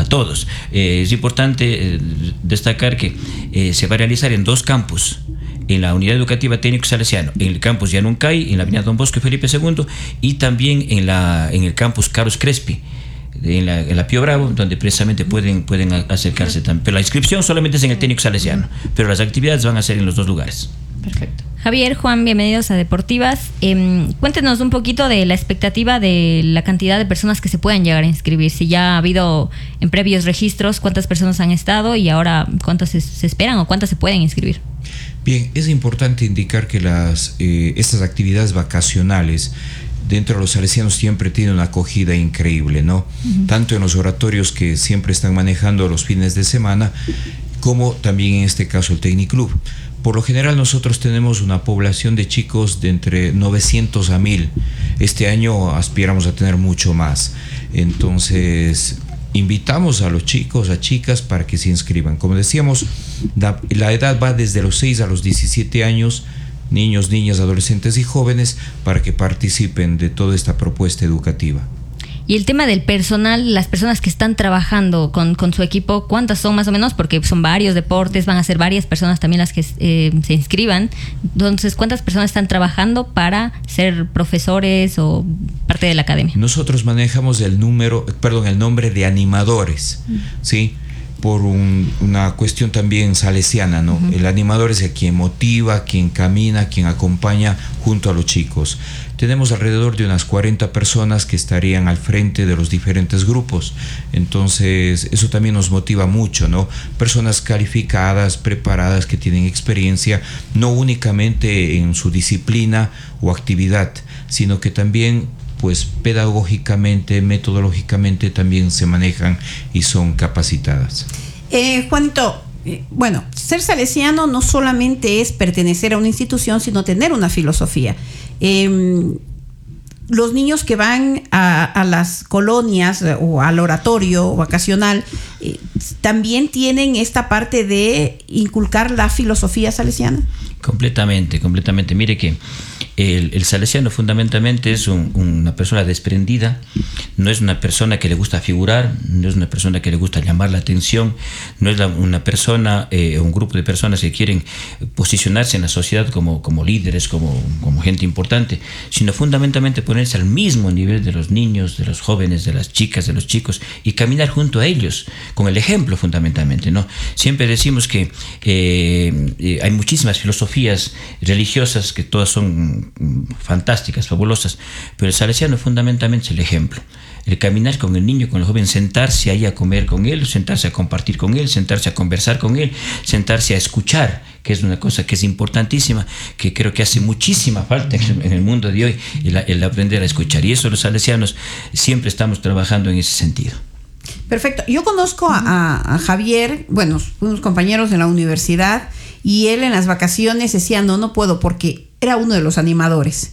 todos. Es importante destacar que se va a realizar en 2 campus, en la Unidad Educativa Técnico Salesiano, en el campus Yanuncay, en la avenida Don Bosco y Felipe II, y también en el campus Carlos Crespi, en la Pío Bravo, donde precisamente pueden acercarse también. Pero la inscripción solamente es en el Técnico Salesiano, pero las actividades van a ser en los 2 lugares. Perfecto. Javier, Juan, bienvenidos a Deportivas. Cuéntenos un poquito de la expectativa de la cantidad de personas que se puedan llegar a inscribir. Si ya ha habido en previos registros, cuántas personas han estado y ahora cuántas se esperan o cuántas se pueden inscribir. Bien, es importante indicar que estas actividades vacacionales dentro de los salesianos siempre tienen una acogida increíble, ¿no? Tanto en los oratorios que siempre están manejando los fines de semana, como también en este caso el Tecniclub. Por lo general nosotros tenemos una población de chicos de entre 900 a 1000. Este año aspiramos a tener mucho más. Entonces invitamos a los chicos, a chicas para que se inscriban. Como decíamos, la edad va desde los 6 a los 17 años, niños, niñas, adolescentes y jóvenes, para que participen de toda esta propuesta educativa. Y el tema del personal, las personas que están trabajando con su equipo, ¿cuántas son más o menos? Porque son varios deportes, van a ser varias personas también las que se inscriban. Entonces, ¿cuántas personas están trabajando para ser profesores o parte de la academia? Nosotros manejamos el nombre de animadores, ¿sí? Por una cuestión también salesiana, ¿no? El animador es el quien motiva, quien camina, quien acompaña junto a los chicos. Tenemos alrededor de unas 40 personas que estarían al frente de los diferentes grupos. Entonces, eso también nos motiva mucho, ¿no? Personas calificadas, preparadas, que tienen experiencia, no únicamente en su disciplina o actividad, sino que también, pues, pedagógicamente, metodológicamente también se manejan y son capacitadas. Juanito, bueno, ser salesiano no solamente es pertenecer a una institución, sino tener una filosofía. Los niños que van a las colonias o al oratorio vacacional también tienen esta parte de inculcar la filosofía salesiana. Completamente. Mire que el salesiano fundamentalmente es una persona desprendida, no es una persona que le gusta figurar, no es una persona que le gusta llamar la atención, no es una persona, un grupo de personas que quieren posicionarse en la sociedad como líderes, como gente importante, sino fundamentalmente ponerse al mismo nivel de los niños, de los jóvenes, de las chicas, de los chicos, y caminar junto a ellos, con el ejemplo fundamentalmente, ¿no? Siempre decimos que hay muchísimas filosofías religiosas que todas son fantásticas, fabulosas, pero el salesiano fundamentalmente es el ejemplo. El caminar con el niño, con el joven, sentarse ahí a comer con él, sentarse a compartir con él, sentarse a conversar con él, sentarse a escuchar, que es una cosa que es importantísima, que creo que hace muchísima falta en el mundo de hoy, el aprender a escuchar. Y eso los salesianos siempre estamos trabajando en ese sentido. Perfecto. Yo conozco a Javier, bueno, unos compañeros de la universidad, y él en las vacaciones decía, no puedo, porque era uno de los animadores.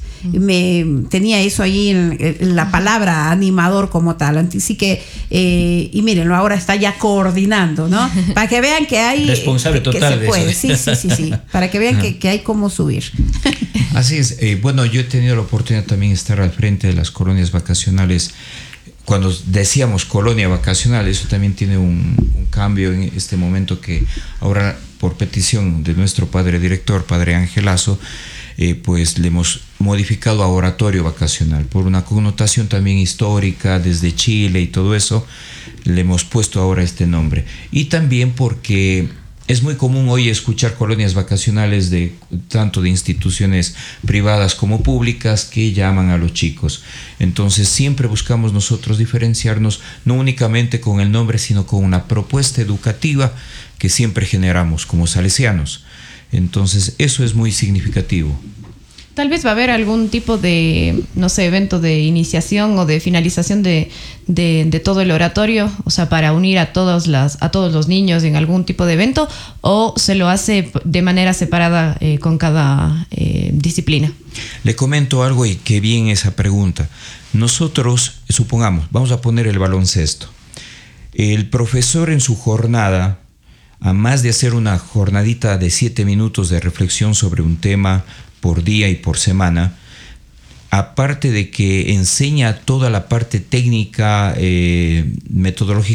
Tenía eso ahí en la palabra animador como tal. Así que, y mírenlo, ahora está ya coordinando, ¿no? Para que vean que hay... Responsable total que se puede. de eso. Sí. Para que vean que hay cómo subir. Así es. Bueno, yo he tenido la oportunidad también de estar al frente de las colonias vacacionales. Cuando decíamos colonia vacacional, eso también tiene un cambio en este momento, que ahora, por petición de nuestro padre director, padre Angelazo, pues le hemos modificado a oratorio vacacional, por una connotación también histórica desde Chile y todo eso, le hemos puesto ahora este nombre. Y también porque es muy común hoy escuchar colonias vacacionales tanto de instituciones privadas como públicas que llaman a los chicos. Entonces siempre buscamos nosotros diferenciarnos, no únicamente con el nombre, sino con una propuesta educativa que siempre generamos como salesianos. Entonces eso es muy significativo. Tal vez va a haber algún tipo de, no sé, evento de iniciación o de finalización de todo el oratorio, o sea, para unir a todos los niños en algún tipo de evento, o se lo hace de manera separada con cada disciplina. Le comento algo, y qué bien esa pregunta. Nosotros, supongamos, vamos a poner el baloncesto. El profesor en su jornada, a más de hacer una jornadita de 7 minutos de reflexión sobre un tema por día y por semana, aparte de que enseña toda la parte técnica, metodológica